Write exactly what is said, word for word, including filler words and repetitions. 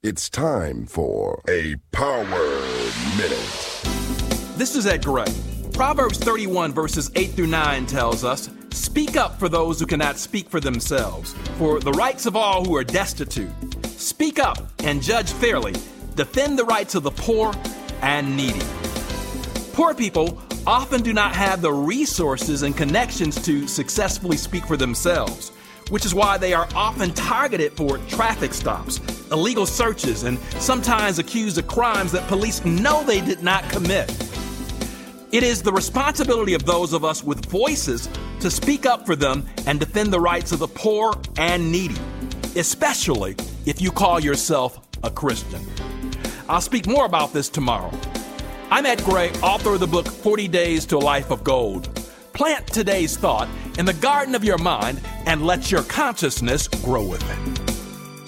It's time for a Power Minute. This is Ed Gray. Proverbs thirty-one verses eight through nine tells us, "Speak up for those who cannot speak for themselves, for the rights of all who are destitute. Speak up and judge fairly. Defend the rights of the poor and needy." Poor people often do not have the resources and connections to successfully speak for themselves, which is why they are often targeted for traffic stops, illegal searches, and sometimes accused of crimes that police know they did not commit. It is the responsibility of those of us with voices to speak up for them and defend the rights of the poor and needy, especially if you call yourself a Christian. I'll speak more about this tomorrow. I'm Ed Gray, author of the book forty days to a Life of Gold. Plant today's thought in the garden of your mind and let your consciousness grow with it.